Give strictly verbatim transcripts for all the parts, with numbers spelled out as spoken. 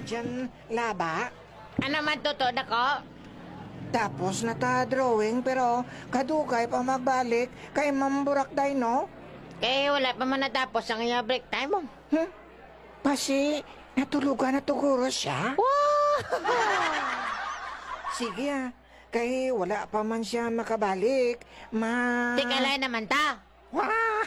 dyan laba. Ano man totoo na ko? Tapos nata-drawing pero kadugay pa magbalik kay mamburak day no? Kaya wala pa man natapos ang iya break time mo. Hmm? Pasi natulugan na tuguro siya? Wow! Sige ah, kay wala pa man siya makabalik. Ma... Tikalay naman ta. Wah!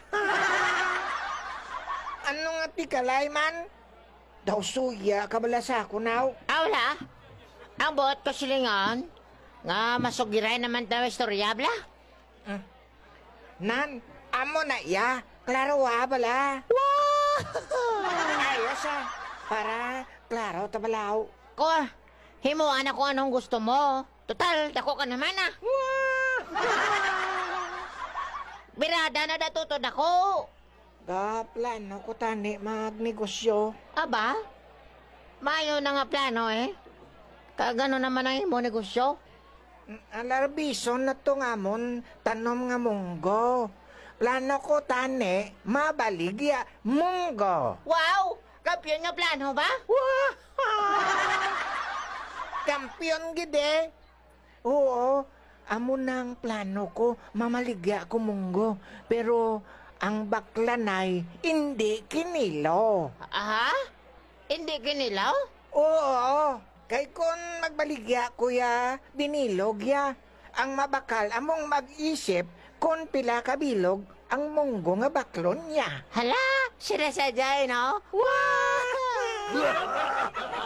Ano nga tikalay man? Daw suya kabala sa ako now. Ah, wala. Ang buot ko silingon, nga masugiray naman tayo istoryabla. Hmm. Nan, amo na iya. Klaro wa bala. Wow! Ayos ah. Para klaro tabalaw. Ko, himuan ako anong gusto mo. Total, dako ka naman ah. Birada na datutod ako. Ga plano ko tani magnegosyo. Aba, mayo na nga plano eh. Kagano naman ang imo negosyo. Alarbison na to nga mon, tanom nga munggo. Plano ko tani, mabaligya munggo. Wow! Kampiyon nga plano ba? Wow! Kampiyon gide. Oo, amo na ang plano ko, mamaligya ko munggo. Pero ang baklanay, hindi kinilo. Aha? Hindi kinilaw? Oo, kay kun magbaligya kuya, binilog ya. Ang mabakal among mag-isip kun pila kabilog ang munggo nga baklon niya. Hala, sinasadya eh, no? Wow!